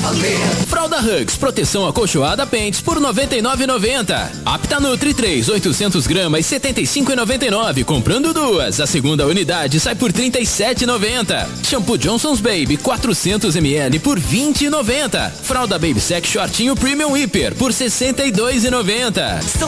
Fralda Hugs, proteção acolchoada Pentes por R$ 99,90. Apta Nutri 3, 800 gramas, R$ 75,99. Comprando duas, a segunda unidade sai por R$ 37,90. Shampoo Johnson's Baby 400 ml por R$ 20,90. Fralda Baby Sec Shortinho Premium Hiper por R$ 62,90.